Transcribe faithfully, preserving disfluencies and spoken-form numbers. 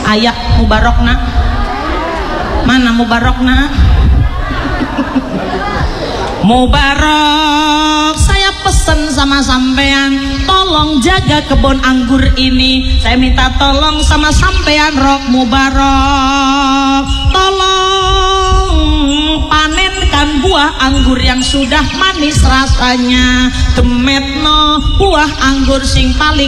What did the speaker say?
ayah mubarokna mana mubarokna Mubarok, saya pesan sama sampean, tolong jaga kebun anggur ini. Saya minta tolong sama sampean Rok Mubarok, tolong panenkan buah anggur yang sudah manis rasanya. Demetno buah anggur sing paling